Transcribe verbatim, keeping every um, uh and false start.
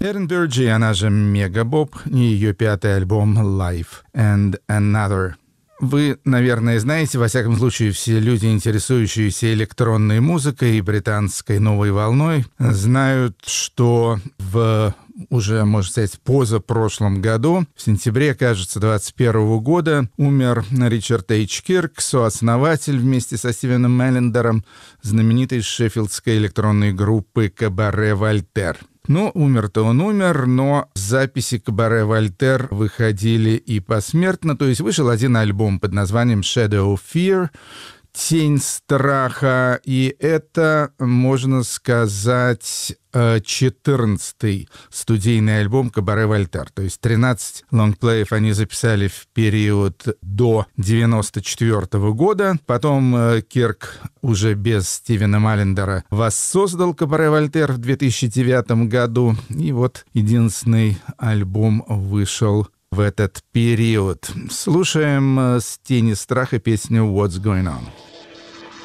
Эрин Бёрджи, она же Мега Боб, и ее пятый альбом «Life and Another». Вы, наверное, знаете, во всяком случае, все люди, интересующиеся электронной музыкой и британской новой волной, знают, что в уже, можно сказать, позапрошлом году, в сентябре, кажется, двадцать первого года, умер Ричард Эйч Кирк, сооснователь вместе со Стивеном Меллендером знаменитой шеффилдской электронной группы «Кабаре Вольтер». Ну, умер-то он умер, но записи «Кабаре Вольтер» выходили и посмертно. То есть вышел один альбом под названием «Shadow of Fear», «Тень страха», и это, можно сказать, четырнадцатый студийный альбом «Кабаре Вольтер». То есть тринадцать лонгплеев они записали в период до девяносто четвёртого года. Потом Кирк уже без Стивена Меллендера воссоздал «Кабаре Вольтер» в две тысячи девятом году. И вот единственный альбом вышел в этот период. Слушаем с «Тени страха» песню «What's Going On».